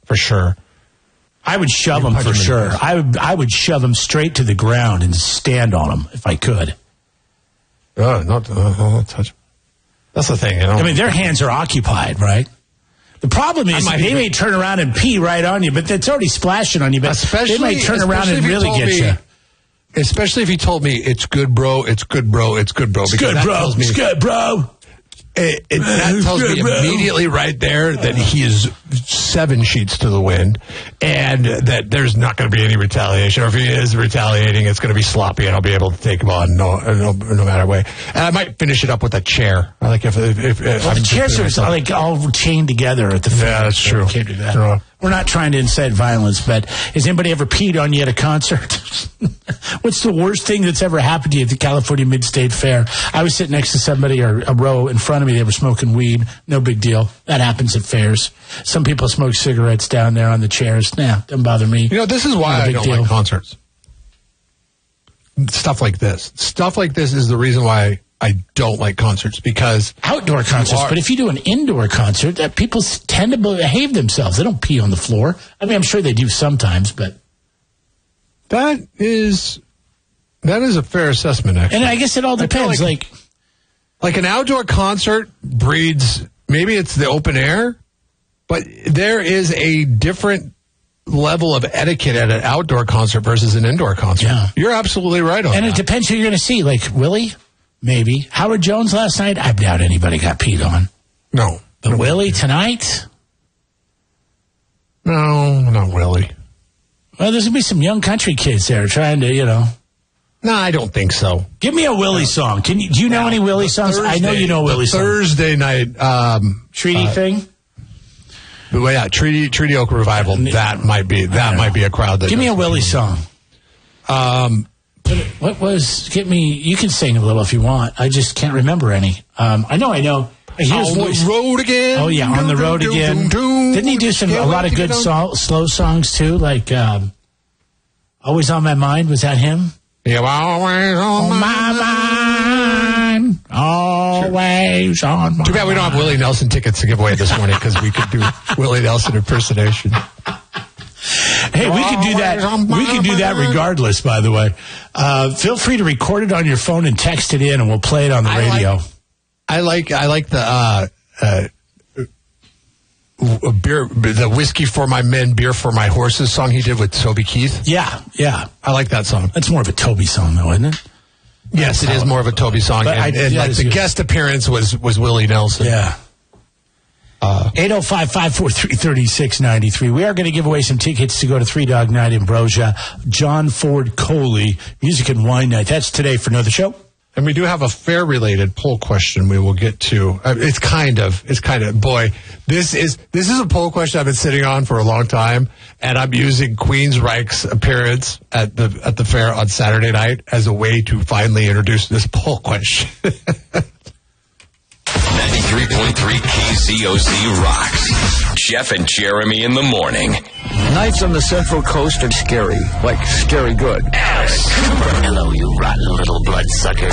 for sure. I would shove him for sure. I would shove him straight to the ground and stand on him if I could. Not touch. That's the thing. I mean, their hands are occupied, right? The problem is they may turn around and pee right on you, but it's already splashing on you. But they may turn around and really get you. Especially if he told me, it's good, bro, it's good, bro, it's good, bro. It's good, bro, it's good, bro. That tells me immediately right there that he is 7 sheets to the wind and that there's not going to be any retaliation. Or if he is retaliating, it's going to be sloppy and I'll be able to take him on no matter what. And I might finish it up with a chair. I like if the chairs are like all chained together at the front. Yeah, that's true. Can't do that. We're not trying to incite violence, but has anybody ever peed on you at a concert? What's the worst thing that's ever happened to you at the California Mid-State Fair? I was sitting next to somebody or a row in front of me. They were smoking weed. No big deal. That happens at fairs. Some people smoke cigarettes down there on the chairs. Nah, doesn't bother me. This is why I don't like concerts. Stuff like this. Stuff like this is the reason why I don't like concerts, because outdoor concerts. But if you do an indoor concert, that people tend to behave themselves. They don't pee on the floor. I mean, I'm sure they do sometimes, but that is a fair assessment, actually. And I guess it all depends. Like an outdoor concert breeds, maybe it's the open air, but there is a different level of etiquette at an outdoor concert versus an indoor concert. Yeah. You're absolutely right on that. And it depends who you're going to see. Like Willie. Maybe. Howard Jones last night, I doubt anybody got peed on. No. But Willie tonight? No, not Willie. Well, there's going to be some young country kids there trying to, No, I don't think so. Give me a Willie song. Do you know any Willie songs? I know you know Willie songs. Thursday night. Treaty thing? Well, yeah, Treaty Oak Revival. That might be a crowd that. Give me a Willie song. What was, you can sing a little if you want. I just can't remember any. I know. Here's the road again. Oh, yeah, on the road again. Didn't he do a lot of good slow songs, too? Like, Always on My Mind, was that him? Yeah, always on my mind. Always on my mind. Too bad we don't have Willie Nelson tickets to give away this morning, because we could do Willie Nelson impersonation. Hey, we can do that. We can do that regardless, by the way. Feel free to record it on your phone and text it in, and we'll play it on the radio. I like the the Whiskey for My Men, Beer for My Horses song he did with Toby Keith. Yeah. I like that song. That's more of a Toby song, though, isn't it? Yes, it is more of a Toby song. The guest appearance was Willie Nelson. Yeah. 805-543-3693. We are going to give away some tickets to go to Three Dog Night in Brosia. John Ford Coley, Music and Wine Night. That's today for Know the Show. And we do have a fair-related poll question we will get to. It's kind of, boy, this is a poll question I've been sitting on for a long time, and I'm using Queensryche's appearance at the fair on Saturday night as a way to finally introduce this poll question. 93.3 KZOZ rocks. Jeff and Jeremy in the morning. Nights on the Central Coast are scary, like scary good. Alice Cooper. Hello, you rotten little bloodsuckers.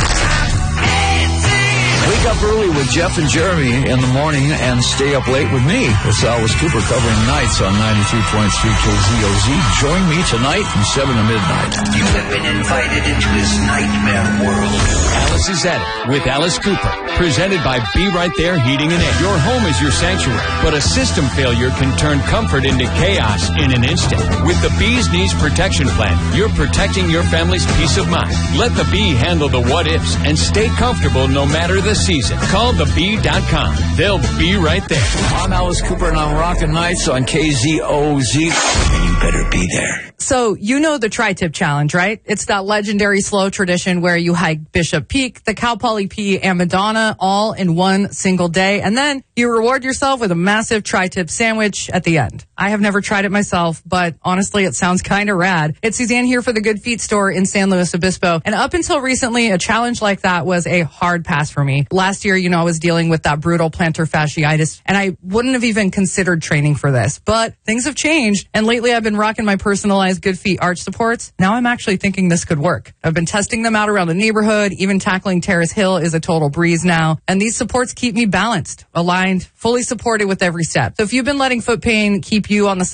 Wake up early with Jeff and Jeremy in the morning and stay up late with me. It's Alice Cooper covering nights on 93.3 KZOZ. Join me tonight from 7 to midnight. You have been invited into this nightmare world. Alice is at it with Alice Cooper. Presented by Be Right There Heating and Air. Your home is your sanctuary, but a system failure can turn comfort into chaos in an instant. With the Bee's Knees Protection Plan, you're protecting your family's peace of mind. Let the Bee handle the what-ifs and stay comfortable no matter the season. Call thebee.com. They'll be right there. I'm Alice Cooper, and I'm rocking nights on KZOZ. And you better be there. So you know the Tri-Tip Challenge, right? It's that legendary slow tradition where you hike Bishop Peak, the Cal Poly P, and Madonna all in one single day. And then you reward yourself with a massive Tri-Tip sandwich at the end. I have never tried it myself, but honestly, it sounds kind of rad. It's Suzanne here for the Good Feet store in San Luis Obispo. And up until recently, a challenge like that was a hard pass for me. Last year, I was dealing with that brutal plantar fasciitis, and I wouldn't have even considered training for this. But things have changed, and lately I've been rocking my personalized Good Feet arch supports. Now I'm actually thinking this could work. I've been testing them out around the neighborhood. Even tackling Terrace Hill is a total breeze now. And these supports keep me balanced, aligned, fully supported with every step. So if you've been letting foot pain keep you on the